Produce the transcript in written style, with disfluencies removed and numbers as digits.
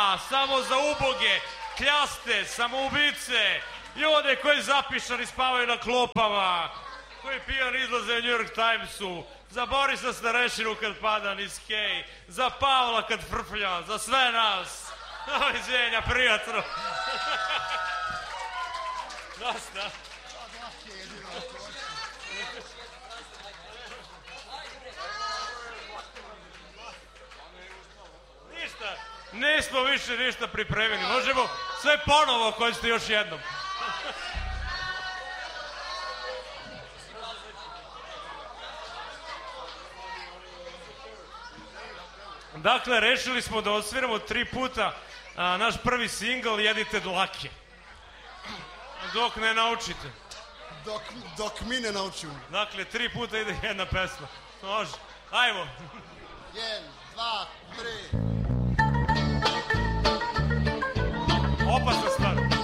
samo za uboge, kljaste, samoubice, ljude koji zapišani spavaju na klopama, koji pijan izlaze u New York Timesu, za Borisa Starešinu kad pada niz kej, za Pavla kad frflja, za sve nas. Doviđenja, prijatno. Dosta. Ništa, nismo više ništa pripremili. Možemo sve ponovo ako hoćete još jednom. Dakle, rešili smo da osviramo 3 puta naš prvi singl Jedite dlake. Dok ne naučite. Dok mi ne naučimo. Dakle, 3 puta ide jedna pesma. Može. Ajmo. 1, 2, 3.